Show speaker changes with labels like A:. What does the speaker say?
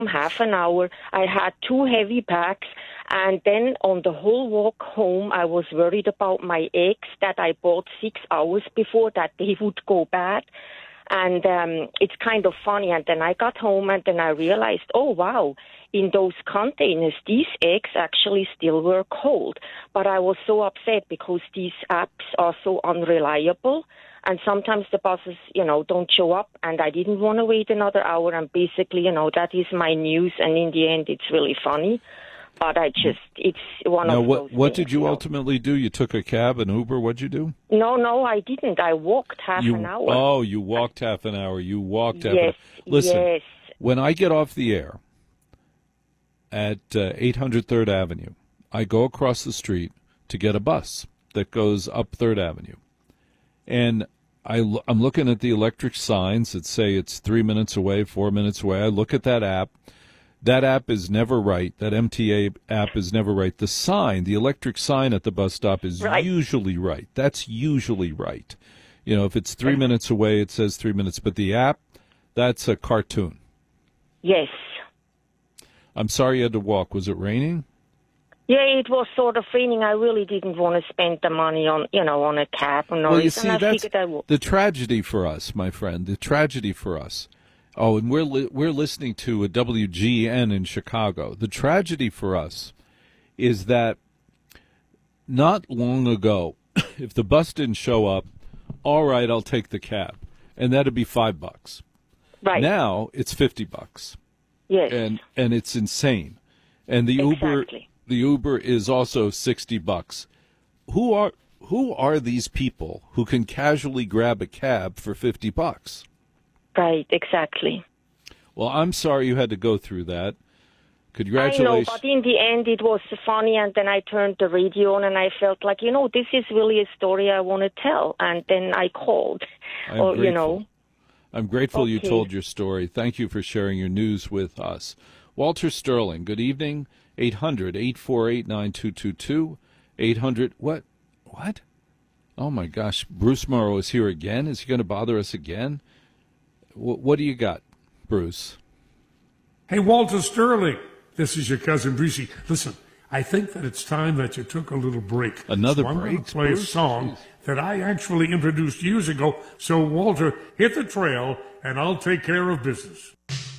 A: half an hour. I had two heavy bags, and then on the whole walk home, I was worried about my eggs that I bought 6 hours before that they would go bad. And it's kind of funny. And then I got home, and then I realized, oh, wow, in those containers, these eggs actually still were cold. But I was so upset because these apps are so unreliable. And sometimes the buses, don't show up. And I didn't want to wait another hour. And basically, that is my news. And in the end, it's really funny. But it's one of those things.
B: What did you ultimately do? You took a cab, an Uber? What'd you do?
A: No, I didn't. I walked half an hour.
B: Oh, you walked half an hour.
A: Yes,
B: Listen,
A: yes.
B: When I get off the air at 800 3rd Avenue, I go across the street to get a bus that goes up 3rd Avenue. And I'm looking at the electric signs that say it's 3 minutes away, 4 minutes away. I look at that app. That app is never right. That MTA app is never right. The sign, the electric sign at the bus stop is usually right. That's usually right. If it's 3 minutes away, it says 3 minutes. But the app, that's a cartoon.
A: Yes.
B: I'm sorry you had to walk. Was it raining?
A: Yeah, it was sort of raining. I really didn't want to spend the money on, on a cab.
B: Well, you see, that's the tragedy for us, my friend. The tragedy for us. Oh, and we're listening to a WGN in Chicago. The tragedy for us is that not long ago, if the bus didn't show up, all right, I'll take the cab, and that'd be $5.
A: Right
B: now, it's $50.
A: Yes,
B: and it's insane. And the Uber is also $60. Who are these people who can casually grab a cab for $50?
A: Right, exactly.
B: Well, I'm sorry you had to go through that. Congratulations.
A: I know, but in the end it was funny, and then I turned the radio on and I felt like, this is really a story I want to tell. And then I called.
B: I'm grateful
A: Okay.
B: you told your story. Thank you for sharing your news with us. Walter Sterling, good evening. 800-848-9222. 800, what? Oh, my gosh. Bruce Morrow is here again? Is he going to bother us again? What do you got, Bruce?
C: Hey, Walter Sterling. This is your cousin Brucey. Listen, I think that it's time that you took a little break.
B: Another
C: I'm
B: break?
C: going to play
B: Bruce?
C: a song that I actually introduced years ago. So, Walter, hit the trail, and I'll take care of business.